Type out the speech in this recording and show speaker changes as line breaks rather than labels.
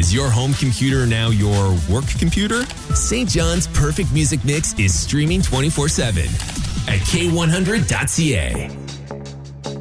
Is your home computer now your work computer? St. John's Perfect Music Mix is streaming 24/7 at k100.ca.